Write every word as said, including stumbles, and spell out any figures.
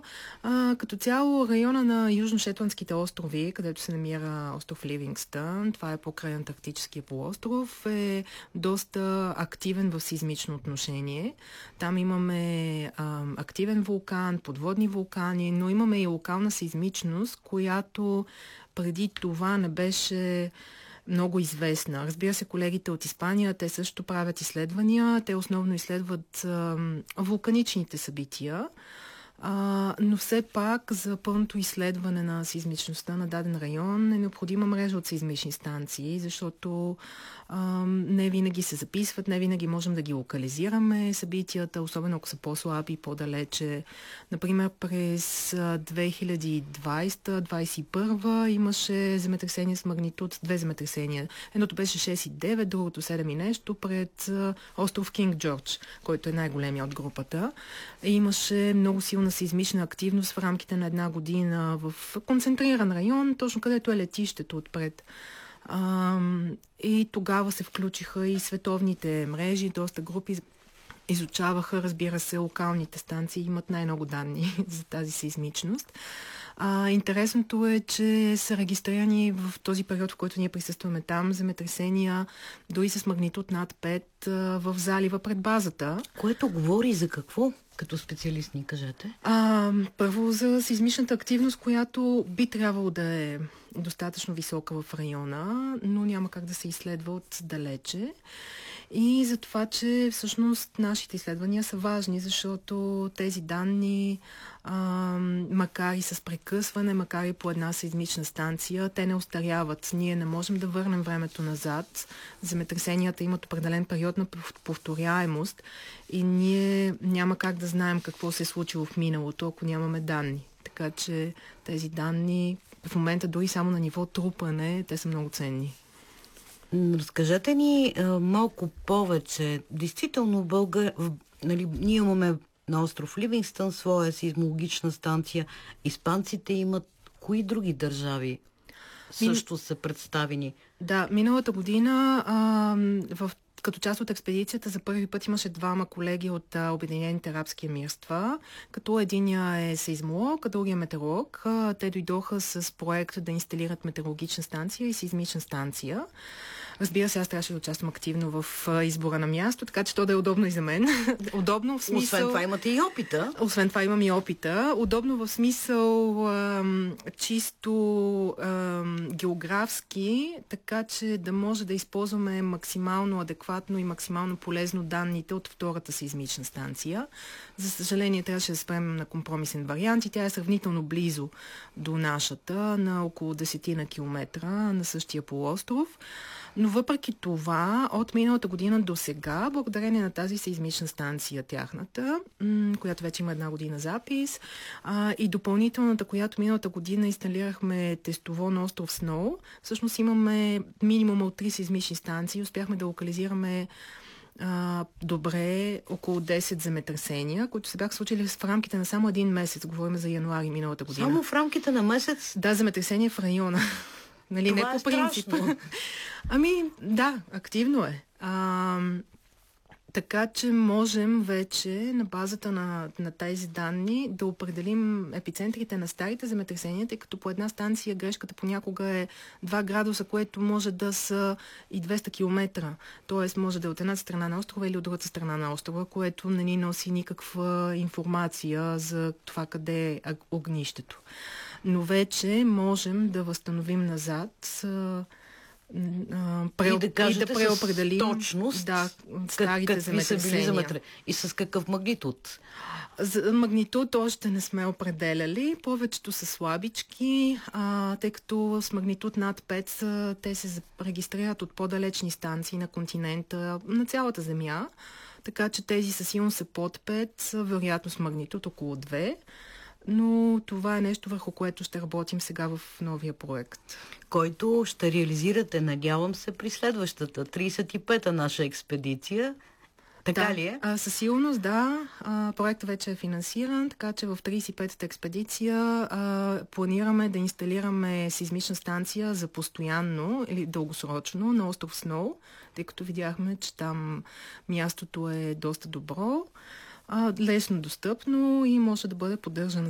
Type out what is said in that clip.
А, като цяло района на Южно-Шетландските острови, където се намира остров Ливингстън, това е покрай Антарктическия полуостров, е доста активен в сеизмично отношение. Там имаме а, активен вулкан, подводни вулкани, но имаме и локална сеизмичност, която преди това не беше много известна. Разбира се, колегите от Испания, те също правят изследвания. Те основно изследват а, вулканичните събития, а, но все пак за пълното изследване на сеизмичността на даден район е необходима мрежа от сеизмични станции, защото а, не винаги се записват, не винаги можем да ги локализираме събитията, особено ако са по-слаби и по-далече. Например, през две хиляди и двадесета - двадесет и първа имаше земетресение с магнитуд, две земетресения. Едното беше шест и девет, другото седем и нещо пред а, остров Кинг Джордж, който е най-големия от групата. И имаше много силна сеизмична активност в рамките на една година в концентриран район, точно където е летището отпред. А, и тогава се включиха и световните мрежи, доста групи изучаваха, разбира се, локалните станции имат най-много данни за тази сеизмичност. А, интересното е, че са регистрирани в този период, в който ние присъстваме там, земетресения дори с магнитуд над пет а, в залива пред базата. Което говори за какво? Като специалист ни кажете. А, първо за сеизмичната активност, която би трябвало да е достатъчно висока в района, но няма как да се изследва отдалече. И за това, че всъщност нашите изследвания са важни, защото тези данни, а, макар и с прекъсване, макар и по една сеизмична станция, те не остаряват. Ние не можем да върнем времето назад. Земетресенията имат определен период на повторяемост и ние няма как да знаем какво се е случило в миналото, ако нямаме данни. Така че тези данни в момента дори само на ниво трупане, те са много ценни. Разкажете ни а, малко повече. Действително, Българ... нали, ние имаме на остров Ливингстън своя сеизмологична станция. Испанците имат. Кои други държави също Мин... са представени? Да, миналата година а, в като част от експедицията за първи път имаше двама колеги от а, Обединените арабски емирства, като единия е сейзмолог, а другия е метеоролог. А, те дойдоха с проект да инсталират метеорологична станция и сеизмична станция. Разбира се, аз трябваше да участвам активно в а, избора на място, така че то да е удобно и за мен. Удобно в смисъл... Освен това имате и опита. Освен това имам и опита. Удобно в смисъл а, чисто а, географски, така че да може да използваме максимално адекватно и максимално полезно данните от втората сеизмична станция. За съжаление, трябваше да спрем на компромисен вариант и тя е сравнително близо до нашата, на около десетина километра на същия полуостров. Но въпреки това, от миналата година до сега, благодарение на тази сеизмична станция, тяхната, м- която вече има една година запис, а, и допълнителната, която миналата година инсталирахме тестово на остров Сноу, всъщност имаме минимум от три сеизмични станции, успяхме да локализираме Uh, добре около десет земетресения, които се бяха случили в рамките на само един месец. Говорим за януари миналата година. Само в рамките на месец? Да, земетресения в района. Нали, това не е по принцип. Страшно. Ами, да, активно е. А, така че можем вече на базата на, на тези данни да определим епицентрите на старите земетресения, тъй като по една станция грешката понякога е два градуса, което може да са и двеста километра. Тоест може да е от една страна на острова или от другата страна на острова, което не ни носи никаква информация за това къде е огнището. Но вече можем да възстановим назад Пре... и да, и да преопределим точност да, старите земетресения. И с какъв магнитуд? За магнитуд още не сме определяли. Повечето са слабички, а, тъй като с магнитуд над пет те се регистрират от по-далечни станции на континента, на цялата Земя. Така че тези са силно са под пет, вероятно с магнитуд около две. Но това е нещо, върху което ще работим сега в новия проект. Който ще реализирате, надявам се, при следващата тридесет и пета наша експедиция. Така да, ли е? А, със сигурност, да. А, проектът вече е финансиран, така че в тридесет и петата експедиция а, планираме да инсталираме сеизмична станция за постоянно или дългосрочно на остров Сноу, тъй като видяхме, че там мястото е доста добро, а, лесно достъпно и може да бъде поддържана